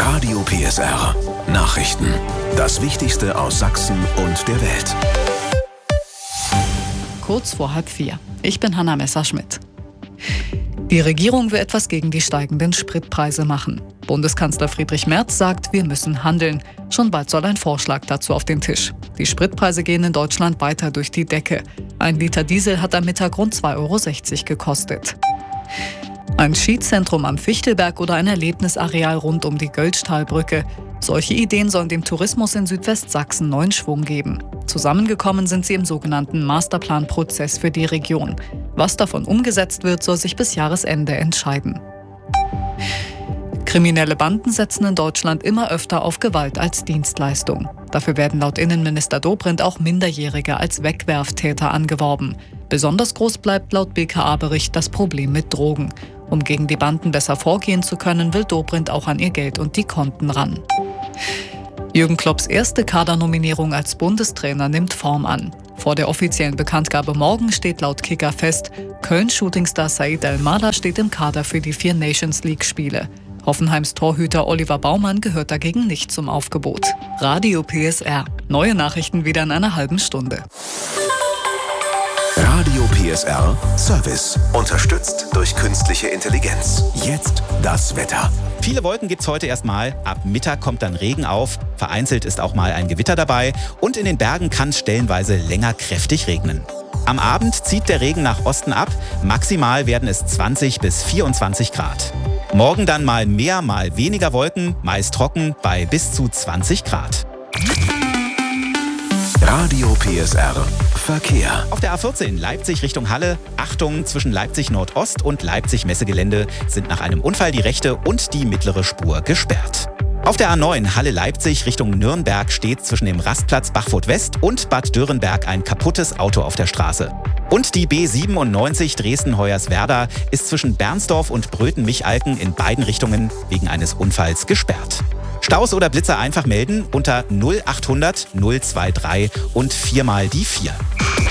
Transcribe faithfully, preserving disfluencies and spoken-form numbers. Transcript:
Radio P S R. Nachrichten. Das Wichtigste aus Sachsen und der Welt. Kurz vor halb vier. Ich bin Hanna Messerschmidt. Die Regierung will etwas gegen die steigenden Spritpreise machen. Bundeskanzler Friedrich Merz sagt, wir müssen handeln. Schon bald soll ein Vorschlag dazu auf den Tisch. Die Spritpreise gehen in Deutschland weiter durch die Decke. Ein Liter Diesel hat am Mittag rund zwei Euro sechzig gekostet. Ein Skizentrum am Fichtelberg oder ein Erlebnisareal rund um die Göldstahlbrücke. Solche Ideen sollen dem Tourismus in Südwestsachsen neuen Schwung geben. Zusammengekommen sind sie im sogenannten Masterplanprozess für die Region. Was davon umgesetzt wird, soll sich bis Jahresende entscheiden. Kriminelle Banden setzen in Deutschland immer öfter auf Gewalt als Dienstleistung. Dafür werden laut Innenminister Dobrindt auch Minderjährige als Wegwerftäter angeworben. Besonders groß bleibt laut B K A-Bericht das Problem mit Drogen. Um gegen die Banden besser vorgehen zu können, will Dobrindt auch an ihr Geld und die Konten ran. Jürgen Klopps erste Kadernominierung als Bundestrainer nimmt Form an. Vor der offiziellen Bekanntgabe morgen steht laut Kicker fest, Köln-Shootingstar Said El-Mada steht im Kader für die vier Nations League-Spiele. Hoffenheims Torhüter Oliver Baumann gehört dagegen nicht zum Aufgebot. Radio P S R. Neue Nachrichten wieder in einer halben Stunde. Radio P S R Service. Unterstützt durch künstliche Intelligenz. Jetzt das Wetter. Viele Wolken gibt's heute erstmal. Ab Mittag kommt dann Regen auf. Vereinzelt ist auch mal ein Gewitter dabei. Und in den Bergen kann es stellenweise länger kräftig regnen. Am Abend zieht der Regen nach Osten ab. Maximal werden es zwanzig bis vierundzwanzig Grad. Morgen dann mal mehr, mal weniger Wolken, meist trocken bei bis zu zwanzig Grad. Radio P S R Verkehr. Auf der A vierzehn Leipzig Richtung Halle. Achtung, zwischen Leipzig Nordost und Leipzig Messegelände sind nach einem Unfall die rechte und die mittlere Spur gesperrt. Auf der A neun Halle-Leipzig Richtung Nürnberg steht zwischen dem Rastplatz Bachfurt West und Bad Dürrenberg ein kaputtes Auto auf der Straße. Und die B siebenundneunzig Dresden-Hoyerswerda ist zwischen Bernsdorf und Bröten-Michalken in beiden Richtungen wegen eines Unfalls gesperrt. Staus oder Blitzer einfach melden unter null achthundert null drei drei und viermal die vier.